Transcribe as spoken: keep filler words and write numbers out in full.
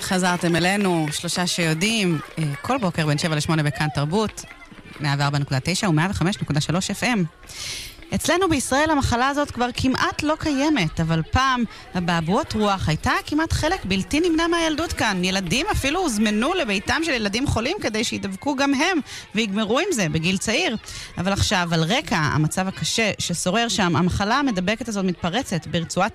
חזרתם אלינו, שלושה שיודעים, כל בוקר בין שבע לשמונה בכאן תרבות, מאה וארבע נקודה תשע ו-מאה וחמש נקודה שלוש אף אם. אצלנו בישראל המחלה הזאת כבר כמעט לא קיימת, אבל פעם הבעבועות רוח הייתה כמעט חלק בלתי נמנע מהילדות כאן. ילדים אפילו הוזמנו לביתם של ילדים חולים כדי שידבקו גם הם ויגמרו עם זה בגיל צעיר. אבל עכשיו, על רקע המצב הקשה ששורר שם, המחלה המדבקת הזאת מתפרצת ברצועת